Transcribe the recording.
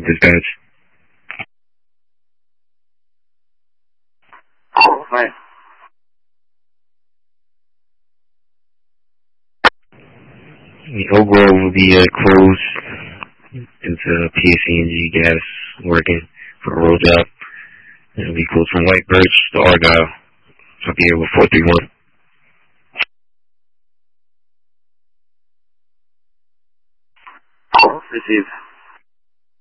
dispatch. Hi. Oak Grove will be closed due to PSE&G gas working for a road job. It'll be closed from White Birch to Argyle. So I'll be here with 431. Received.